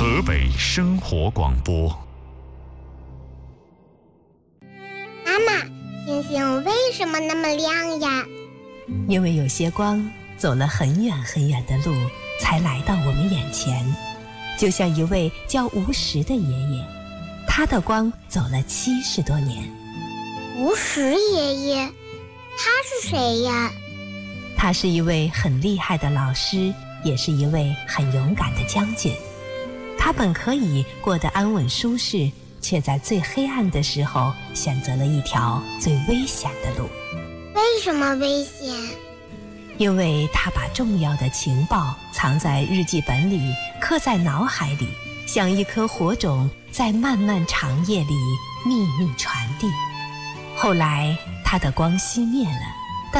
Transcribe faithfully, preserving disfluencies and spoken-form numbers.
河北生活广播。 妈妈，星星为什么那么亮呀？ 因为有些光走了很远很远的路，才来到我们眼前。就像一位叫吴石的爷爷，他的光走了七十多年。 吴石爷爷，他是谁呀？ 他是一位很厉害的老师，也是一位很勇敢的将军。他本可以过得安稳舒适，却在最黑暗的时候选择了一条最危险的路。 为什么危险？ 因为他把重要的情报藏在日记本里，刻在脑海里，像一颗火种，在漫漫长夜里秘密传递。后来他的光熄灭了，